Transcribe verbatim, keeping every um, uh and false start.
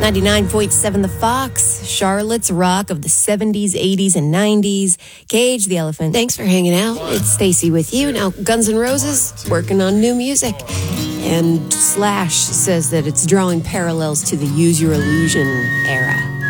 ninety-nine point seven The Fox, Charlotte's rock of the seventies, eighties, and nineties. Cage the Elephant, thanks for hanging out. It's Stacy with you. Now, Guns N' Roses, working on new music. And Slash says that it's drawing parallels to the Use Your Illusion era.